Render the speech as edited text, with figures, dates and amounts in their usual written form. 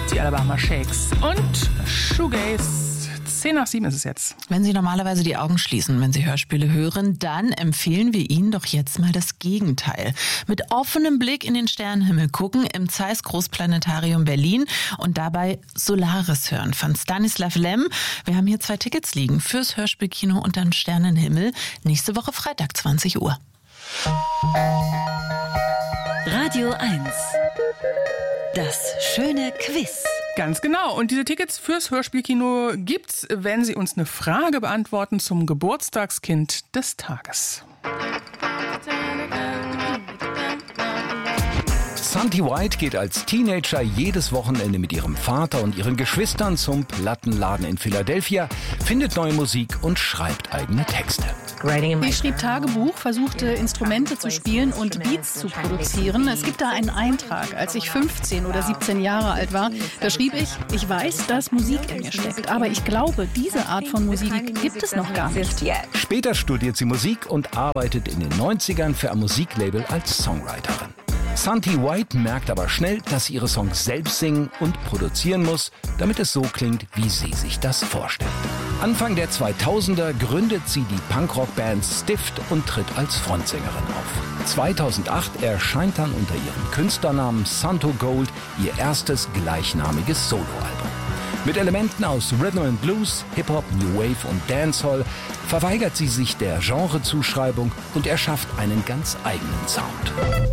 Die Alabama Shakes und Shoegaze. 6:10 ist es jetzt. Wenn Sie normalerweise die Augen schließen, wenn Sie Hörspiele hören, dann empfehlen wir Ihnen doch jetzt mal das Gegenteil. Mit offenem Blick in den Sternenhimmel gucken im Zeiss Großplanetarium Berlin und dabei Solaris hören von Stanislav Lem. Wir haben hier 2 Tickets liegen fürs Hörspielkino unter dem Sternenhimmel. Nächste Woche Freitag, 20 Uhr. Radio 1. Das schöne Quiz. Ganz genau. Und diese Tickets fürs Hörspielkino gibt's, wenn Sie uns eine Frage beantworten zum Geburtstagskind des Tages. Santi White geht als Teenager jedes Wochenende mit ihrem Vater und ihren Geschwistern zum Plattenladen in Philadelphia, findet neue Musik und schreibt eigene Texte. Ich schrieb Tagebuch, versuchte Instrumente zu spielen und Beats zu produzieren. Es gibt da einen Eintrag, als ich 15 oder 17 Jahre alt war. Da schrieb ich weiß, dass Musik in mir steckt, aber ich glaube, diese Art von Musik gibt es noch gar nicht. Später studiert sie Musik und arbeitet in den 90ern für ein Musiklabel als Songwriterin. Santi White merkt aber schnell, dass sie ihre Songs selbst singen und produzieren muss, damit es so klingt, wie sie sich das vorstellt. Anfang der 2000er gründet sie die Punkrock-Band Stift und tritt als Frontsängerin auf. 2008 erscheint dann unter ihrem Künstlernamen Santo Gold ihr erstes gleichnamiges Soloalbum. Mit Elementen aus Rhythm and Blues, Hip-Hop, New Wave und Dancehall verweigert sie sich der Genrezuschreibung und erschafft einen ganz eigenen Sound.